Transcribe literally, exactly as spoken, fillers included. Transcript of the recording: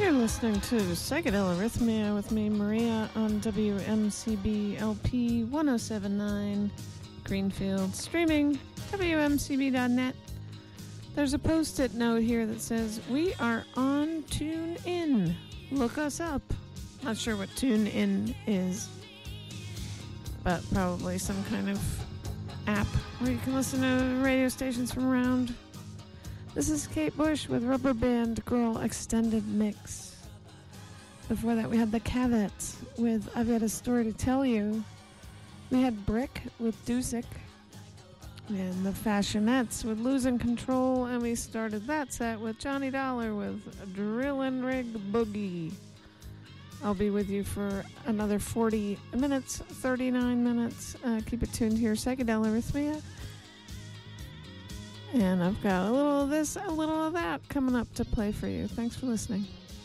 You're listening to Psychedelic Arrhythmia with me, Maria, on W M C B L P one oh seven point nine Greenfield, streaming W M C B dot net. There's a post-it note here that says, we are on TuneIn. Look us up. Not sure what TuneIn is, but probably some kind of app where you can listen to radio stations from around. This is Kate Bush with Rubber Band Girl Extended Mix. Before that, we had the Cavets with I've Got a Story to Tell You. We had Brick with Dusik. And the Fashionettes with Losing Control. And we started that set with Johnny Dollar with Drillin' Rig Boogie. I'll be with you for another forty minutes, thirty-nine minutes. Uh, keep it tuned here, Psychedelic Arrhythmia. And I've got a little of this, a little of that coming up to play for you. Thanks for listening.